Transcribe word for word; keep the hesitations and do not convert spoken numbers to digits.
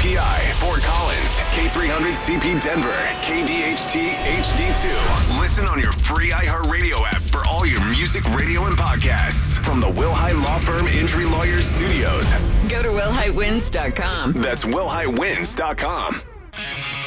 P I, Fort Collins, K three hundred C P Denver, K D H T H D two. Listen on your free iHeartRadio app for all your music, radio, and podcasts from the Wilhite Law Firm Injury Lawyers Studios. Go to will hite wins dot com. That's will hite wins dot com.